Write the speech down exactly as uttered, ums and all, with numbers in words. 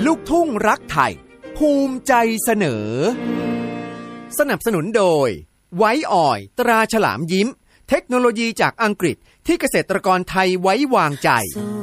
ลูกทุ่งรักไทยภูมิใจเสนอสนับสนุนโดยไวท์ออยล์ตราฉลามยิ้มเทคโนโลยีจากอังกฤษที่เกษตรกรไทยไว้วางใจ